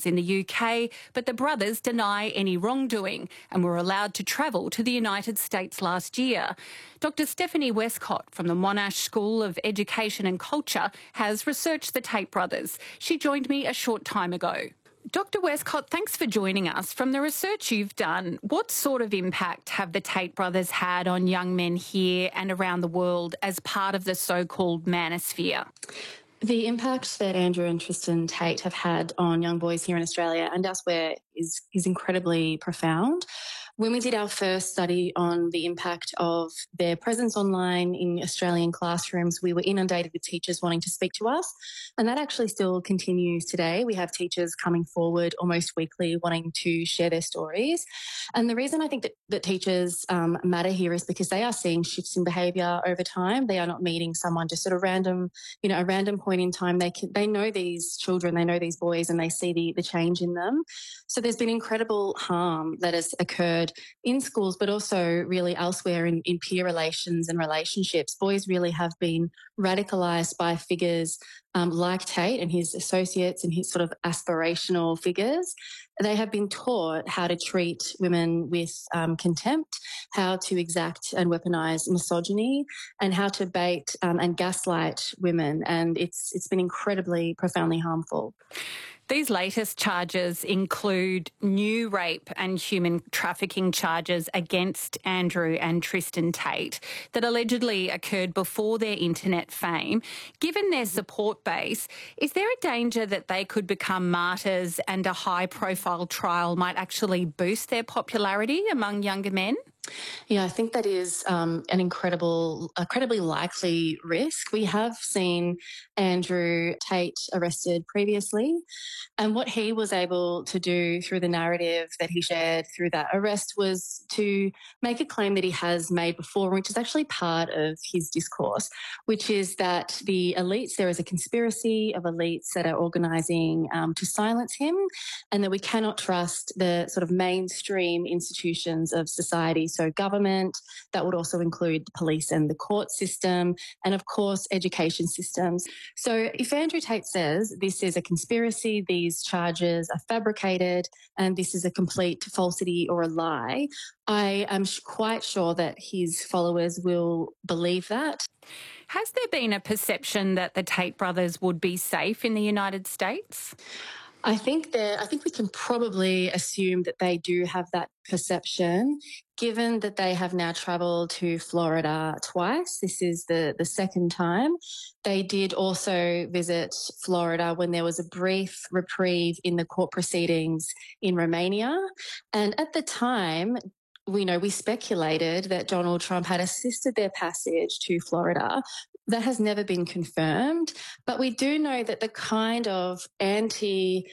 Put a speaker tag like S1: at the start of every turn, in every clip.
S1: in the UK, but the brothers deny any wrongdoing and were allowed to travel to the United States last year. Dr. Stephanie Westcott from the Monash School of Education and Culture has researched the Tate brothers. She joined me a short time ago. Dr. Westcott, thanks for joining us. From the research you've done, what sort of impact have the Tate brothers had on young men here and around the world as part of the so-called manosphere?
S2: The impact that Andrew and Tristan Tate have had on young boys here in Australia and elsewhere is incredibly profound. When we did our first study on the impact of their presence online in Australian classrooms, we were inundated with teachers wanting to speak to us, and that actually still continues today. We have teachers coming forward almost weekly wanting to share their stories. And the reason I think that teachers matter here is because they are seeing shifts in behaviour over time. They are not meeting someone just at a random point in time. They know these children, they know these boys, and they see the change in them. So there's been incredible harm that has occurred in schools, but also really elsewhere in peer relations and relationships. Boys really have been radicalised by figures like Tate and his associates and his sort of aspirational figures. They have been taught how to treat women with contempt, how to exact and weaponise misogyny, and how to bait and gaslight women. And it's been incredibly, profoundly harmful.
S1: These latest charges include new rape and human trafficking charges against Andrew and Tristan Tate that allegedly occurred before their internet fame. Given their support base, is there a danger that they could become martyrs and a high-profile trial might actually boost their popularity among younger men?
S2: Yeah, I think that is an incredibly likely risk. We have seen Andrew Tate arrested previously, and what he was able to do through the narrative that he shared through that arrest was to make a claim that he has made before, which is actually part of his discourse, which is that there is a conspiracy of elites that are organising to silence him, and that we cannot trust the sort of mainstream institutions of society. So government, that would also include the police and the court system, and of course education systems. So if Andrew Tate says this is a conspiracy, these charges are fabricated, and this is a complete falsity or a lie, I am quite sure that his followers will believe that.
S1: Has there been a perception that the Tate brothers would be safe in the United States?
S2: I think we can probably assume that they do have that perception, given that they have now travelled to Florida twice. This is the second time. They did also visit Florida when there was a brief reprieve in the court proceedings in Romania. And at the time, we speculated that Donald Trump had assisted their passage to Florida. That has never been confirmed, but we do know that the kind of anti-gender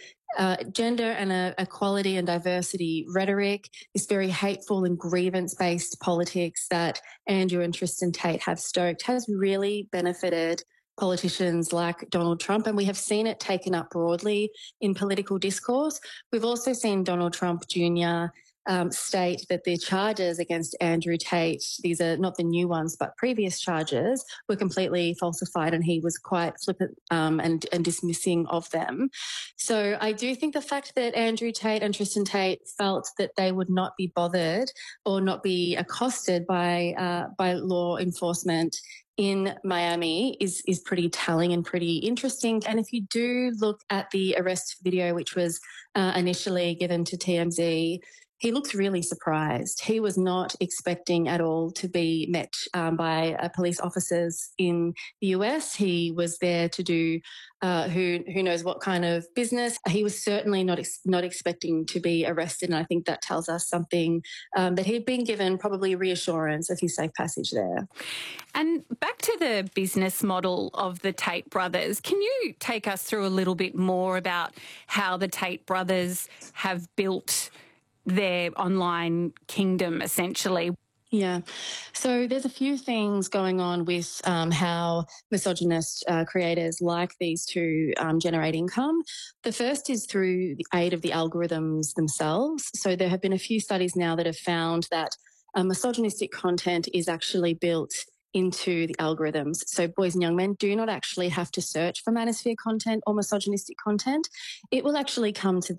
S2: and equality and diversity rhetoric, this very hateful and grievance-based politics that Andrew and Tristan Tate have stoked, has really benefited politicians like Donald Trump, and we have seen it taken up broadly in political discourse. We've also seen Donald Trump Jr. State that the charges against Andrew Tate, these are not the new ones, but previous charges, were completely falsified, and he was quite flippant and dismissing of them. So I do think the fact that Andrew Tate and Tristan Tate felt that they would not be bothered or not be accosted by law enforcement in Miami is pretty telling and pretty interesting. And if you do look at the arrest video, which was initially given to TMZ, he looks really surprised. He was not expecting at all to be met by police officers in the US. He was there to do who knows what kind of business. He was certainly not expecting to be arrested, and I think that tells us something that he'd been given probably reassurance of his safe passage there.
S1: And back to the business model of the Tate brothers, can you take us through a little bit more about how the Tate brothers have built their online kingdom, essentially?
S2: Yeah. So there's a few things going on with how misogynist creators like these two generate income. The first is through the aid of the algorithms themselves. So there have been a few studies now that have found that misogynistic content is actually built into the algorithms. So boys and young men do not actually have to search for manosphere content or misogynistic content. It will actually come to